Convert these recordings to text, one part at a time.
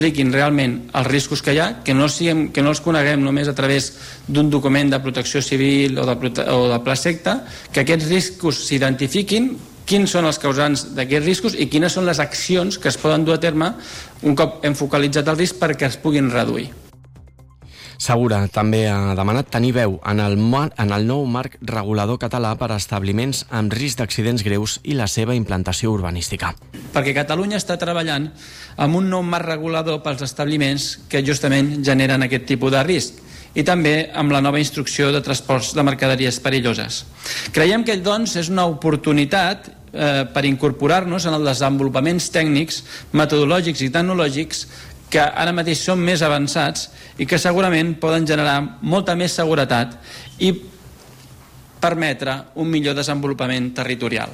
expliquin realment els riscos que hi ha, que no els coneguem només a través d'un document de protecció civil o de plaseqta, que aquests riscos s'identifiquin, quins són els causants d'aquests riscos i quines són les accions que es poden dur a terme un cop hem focalitzat el risc perquè es puguin reduir. Segura també ha demanat tenir veu en el nou marc regulador català per a establiments amb risc d'accidents greus i la seva implantació urbanística. Perquè Catalunya està treballant amb un nou marc regulador pels establiments que justament generen aquest tipus de risc i també amb la nova instrucció de transports de mercaderies perilloses. Creiem que, doncs, és una oportunitat per incorporar-nos en els desenvolupaments tècnics, metodològics i tecnològics que ara mateix són més avançats i que segurament poden generar molta més seguretat i permetre un millor desenvolupament territorial.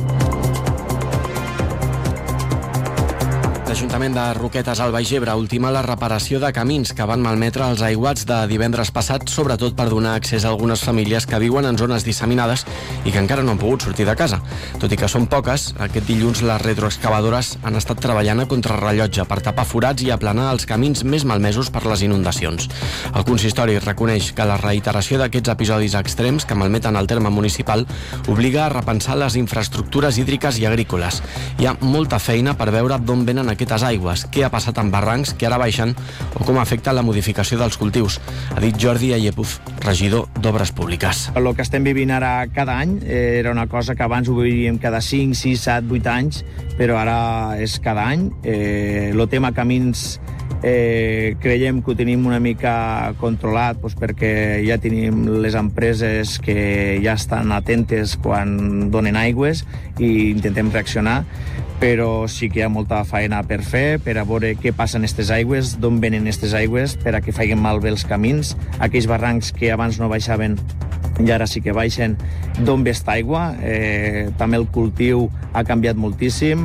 L'Ajuntament de Roquetes al Baix Ebre ultima la reparació de camins que van malmetre els aiguats de divendres passat, sobretot per donar accés a algunes famílies que viuen en zones disseminades i que encara no han pogut sortir de casa. Tot i que són poques, aquest dilluns les retroexcavadores han estat treballant a contrarrellotge per tapar forats i aplanar els camins més malmesos per les inundacions. El consistori reconeix que la reiteració d'aquests episodis extrems que malmeten el terme municipal obliga a repensar les infraestructures hídriques i agrícoles. Hi ha molta feina per veure d'on venen aquestes aigües, què ha passat amb barrancs que ara baixen o com afecta la modificació dels cultius, ha dit Jordi Ayepuz, regidor d'Obres Públiques. El que estem vivint ara cada any era una cosa que abans ho vivíem cada 5, 6, 7, 8 anys, però ara és cada any. El tema camins creiem que ho tenim una mica controlat perquè ja tenim les empreses que ja estan atentes quan donen aigües i intentem reaccionar, però sí que hi ha molta feina per fer, per a veure què passa en aquestes aigües, d'on venen aquestes aigües, per a que facin malbé els camins, aquells barrancs que abans no baixaven i ara sí que baixen, d'on ve aquesta aigua. També el cultiu ha canviat moltíssim.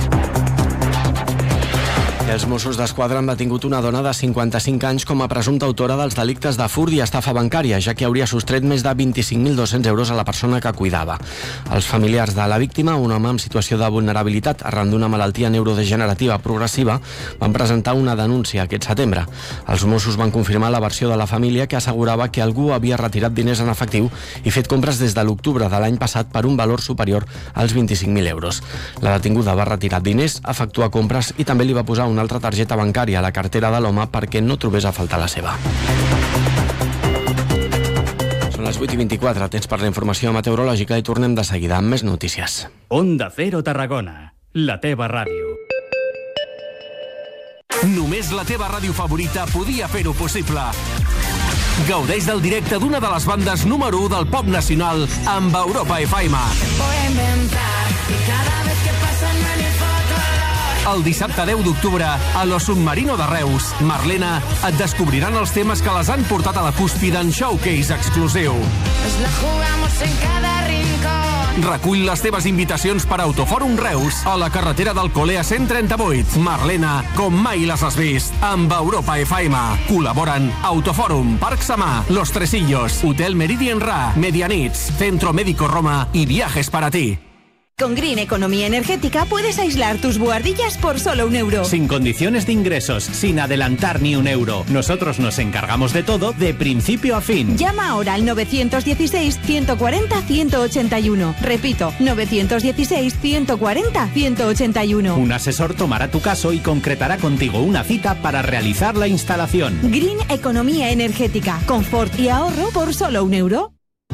Els Mossos d'Esquadra han detingut una dona de 55 anys com a presumpta autora dels delictes de furt i estafa bancària, ja que hauria sostret més de 25.200 euros a la persona que cuidava. Els familiars de la víctima, un home en situació de vulnerabilitat arran d'una malaltia neurodegenerativa progressiva, van presentar una denúncia aquest setembre. Els Mossos van confirmar la versió de la família, que assegurava que algú havia retirat diners en efectiu i fet compres des de l'octubre de l'any passat per un valor superior als 25.000 euros. La detinguda va retirar diners, efectuar compres i també li va posar una altra targeta bancària a la cartera de l'home perquè no trobés a faltar la seva. Són les 8:24, temps per la informació meteorològica i tornem de seguida amb més notícies. Onda Cero Tarragona, la teva ràdio. Només la teva ràdio favorita podia fer-ho possible. Gaudeix del directe d'una de les bandes número 1 del pop nacional amb Europa FM. El dissabte 10 d'octubre, a Lo Submarino de Reus, Marlena, et descobriran els temes que les han portat a la cúspide en showcase exclusiu. Recull les teves invitacions per Autofòrum Reus a la carretera d'Alcolea 138. Marlena, com mai les has vist, amb Europa FM. Col·laboren Autofòrum, Parc Samà, Los Tresillos, Hotel Meridian Ra, Medianits, Centro Médico Roma y Viajes para ti. Con Green Economía Energética puedes aislar tus buhardillas por solo €1. Sin condiciones de ingresos, sin adelantar ni €1. Nosotros nos encargamos de todo de principio a fin. Llama ahora al 916-140-181. Repito, 916-140-181. Un asesor tomará tu caso y concretará contigo una cita para realizar la instalación. Green Economía Energética. Confort y ahorro por solo €1.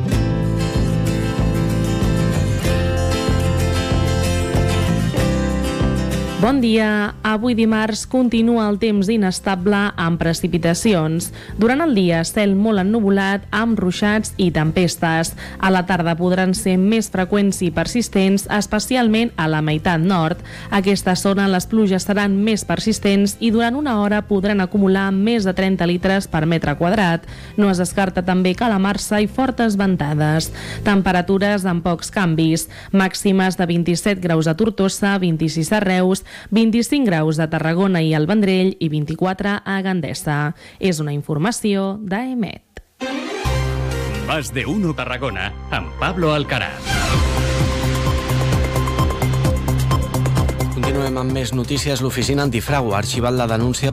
Bon dia. Avui dimarts continua el temps inestable amb precipitacions. Durant el dia, cel molt ennuvolat amb ruixats i tempestes. A la tarda podran ser més freqüents i persistents, especialment a la meitat nord. A aquesta zona les pluges seran més persistents i durant una hora podran acumular més de 30 litres per metre quadrat. No es descarta també calamarsa i fortes ventades. Temperatures amb pocs canvis. Màximes de 27 graus a Tortosa, 26 a Reus, 25 graus a Tarragona i al Vendrell i 24 a Gandesa. És una informació d'AEMET. Más de uno Tarragona, amb Pablo Alcaraz. Continuem amb més notícies. L'oficina antifrau ha arxivat la denúncia